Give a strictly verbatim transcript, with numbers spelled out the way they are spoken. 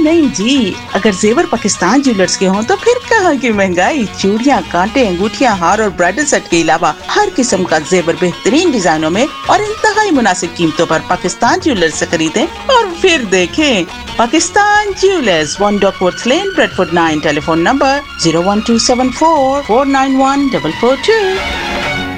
नहीं जी, अगर जेवर पाकिस्तान ज्वेलर्स के हों तो फिर कहाँ की महंगाई। चूड़ियाँ, कांटे, अंगूठियाँ, हार और ब्राइडल सेट के अलावा हर किस्म का जेवर बेहतरीन डिजाइनों में और इंतहाई मुनासिब कीमतों पर पाकिस्तान ज्वेलर्स से खरीदें और फिर देखें। Pakistan jewellers, one डॉकवर्थ lane, Bradford nine, telephone number zero one two seven four four nine one four four to.